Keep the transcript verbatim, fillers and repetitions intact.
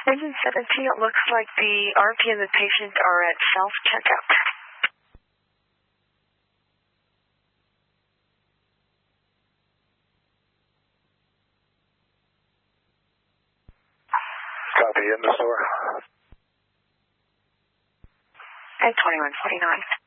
Engine seventeen, it looks like the R P and the patient are at self-checkout. Copy, in the store. And twenty-one forty-nine.